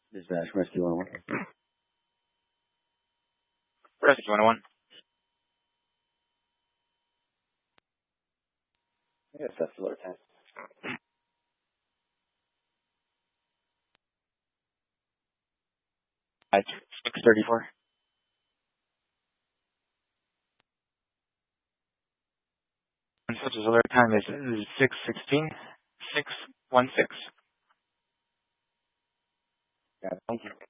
Dispatch, Rescue 101. Rescue 101. Yes, that's the alert time. 634. And such as alert time is 616. 616. Yeah, thank you.